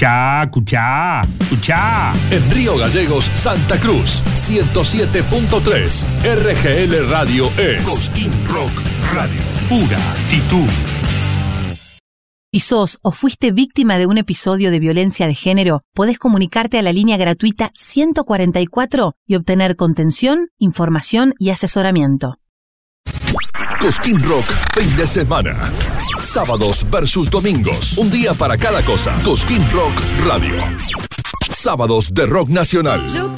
Escuchá. En Río Gallegos, Santa Cruz, 107.3. RGL Radio es Cosquín Rock Radio. Pura actitud. ¿Y sos o fuiste víctima de un episodio de violencia de género? Podés comunicarte a la línea gratuita 144 y obtener contención, información y asesoramiento. Cosquín Rock, fin de semana. Sábados versus domingos. Un día para cada cosa. Cosquín Rock Radio. Sábados de rock nacional.